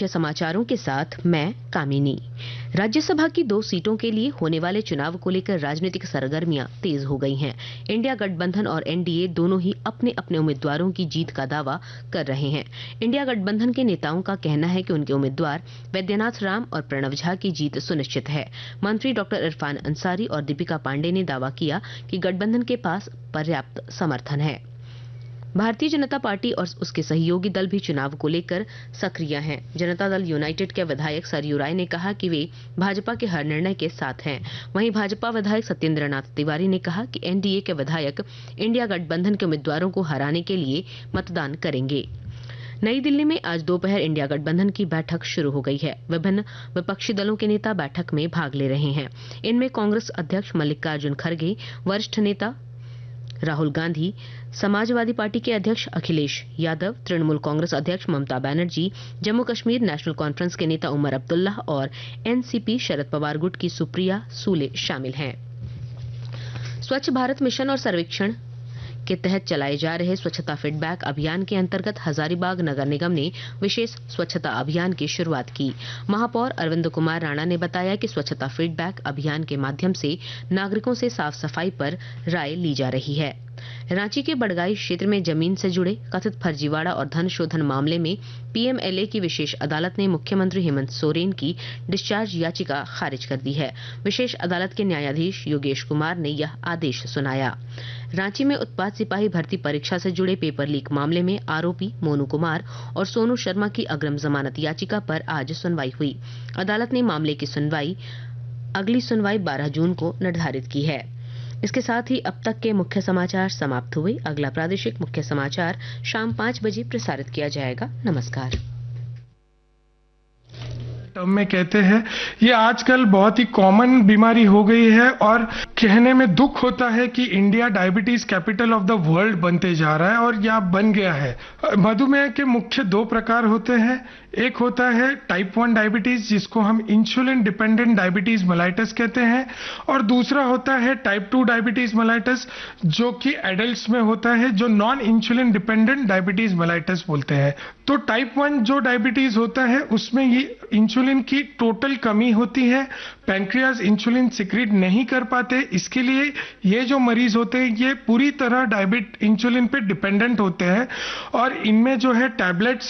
मुख्य समाचारों के साथ मैं कामिनी। राज्यसभा की 2 सीटों के लिए होने वाले चुनाव को लेकर राजनीतिक सरगर्मियां तेज हो गई हैं। इंडिया गठबंधन और एनडीए दोनों ही अपने अपने उम्मीदवारों की जीत का दावा कर रहे हैं। इंडिया गठबंधन के नेताओं का कहना है कि उनके उम्मीदवार वैद्यनाथ राम और प्रणव झा की जीत सुनिश्चित है। मंत्री डॉक्टर इरफान अंसारी और दीपिका पांडे ने दावा किया कि गठबंधन के पास पर्याप्त समर्थन है। भारतीय जनता पार्टी और उसके सहयोगी दल भी चुनाव को लेकर सक्रिय हैं। जनता दल यूनाइटेड के विधायक सरयू राय ने कहा कि वे भाजपा के हर निर्णय के साथ हैं। वहीं भाजपा विधायक सत्येंद्र नाथ तिवारी ने कहा कि एनडीए के विधायक इंडिया गठबंधन के उम्मीदवारों को हराने के लिए मतदान करेंगे। नई दिल्ली में आज दोपहर इंडिया गठबंधन की बैठक शुरू हो गई है। विभिन्न विपक्षी दलों के नेता बैठक में भाग ले रहे हैं। इनमें कांग्रेस अध्यक्ष मल्लिकार्जुन खड़गे, वरिष्ठ नेता राहुल गांधी, समाजवादी पार्टी के अध्यक्ष अखिलेश यादव, तृणमूल कांग्रेस अध्यक्ष ममता बनर्जी, जम्मू कश्मीर नेशनल कॉन्फ्रेंस के नेता उमर अब्दुल्ला और एनसीपी शरद पवार गुट की सुप्रिया सूले शामिल हैं। स्वच्छ भारत मिशन और सर्वेक्षण के तहत चलाए जा रहे स्वच्छता फीडबैक अभियान के अंतर्गत हजारीबाग नगर निगम ने विशेष स्वच्छता अभियान की शुरुआत की। महापौर अरविंद कुमार राणा ने बताया कि स्वच्छता फीडबैक अभियान के माध्यम से नागरिकों से साफ सफाई पर राय ली जा रही है। रांची के बड़गाई क्षेत्र में जमीन से जुड़े कथित फर्जीवाड़ा और धन शोधन मामले में पीएमएलए की विशेष अदालत ने मुख्यमंत्री हेमंत सोरेन की डिस्चार्ज याचिका खारिज कर दी है। विशेष अदालत के न्यायाधीश योगेश कुमार ने यह आदेश सुनाया। रांची में उत्पाद सिपाही भर्ती परीक्षा से जुड़े पेपर लीक मामले में आरोपी मोनू कुमार और सोनू शर्मा की अग्रिम जमानत याचिका पर आज सुनवाई हुई। अदालत ने मामले की अगली सुनवाई 12 जून को निर्धारित की है। इसके साथ ही अब तक के मुख्य समाचार समाप्त हुए। अगला प्रादेशिक मुख्य समाचार शाम 5 बजे प्रसारित किया जाएगा। नमस्कार। टर्म में कहते हैं, ये आजकल बहुत ही कॉमन बीमारी हो गई है और कहने में दुख होता है कि India diabetes capital of the world बनते जा रहा है और यह बन गया है। मधुमेह के मुख्य 2 प्रकार होते हैं। एक होता है टाइप 1 डायबिटीज, जिसको हम इंसुलिन डिपेंडेंट डायबिटीज मेलाइटस कहते हैं, और दूसरा होता है टाइप 2 डायबिटीज मेलाइटस, जो कि एडल्ट्स में होता है, जो non insulin dependent diabetes mellitus बोलते हैं। तो टाइप 1 जो डायबिटीज होता है उसमें ये इंसुलिन की टोटल कमी होती है, पैंक्रियाज इंसुलिन सिक्रीट नहीं कर पाते। इसके लिए ये जो मरीज होते हैं ये पूरी तरह इंसुलिन पे डिपेंडेंट होते हैं और इनमें जो है टैबलेट्स